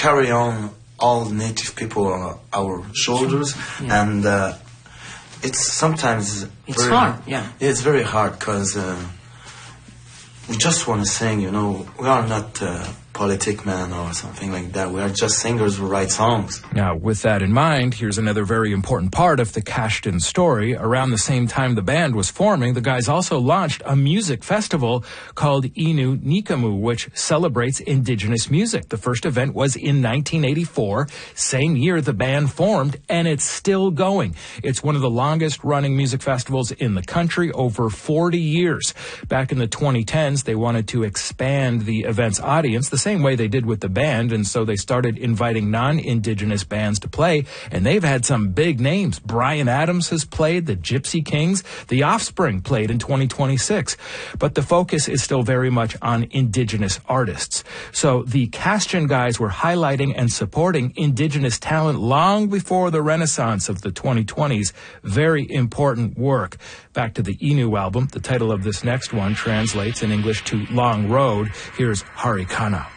carry on all native people on our shoulders, and it's sometimes hard. It's very hard because we just want to sing. You know, we are not politic man or something like that. We are just singers who write songs. Now, with that in mind, here's another very important part of the Kashtin story. Around the same time the band was forming, the guys also launched a music festival called Inu Nikamu, which celebrates indigenous music. The first event was in 1984, same year the band formed, and it's still going. It's one of the longest running music festivals in the country, over 40 years. Back in the 2010s, they wanted to expand the event's audience, the same way they did with the band, and so they started inviting non-indigenous bands to play, and they've had some big names. Bryan Adams has played, the Gypsy Kings, The Offspring played in 2026, but the focus is still very much on indigenous artists. So the Kashtin guys were highlighting and supporting indigenous talent long before the renaissance of the 2020s. Very important work. Back to the Inu album. The title of this next one translates in English to Long Road. Here's Harikana.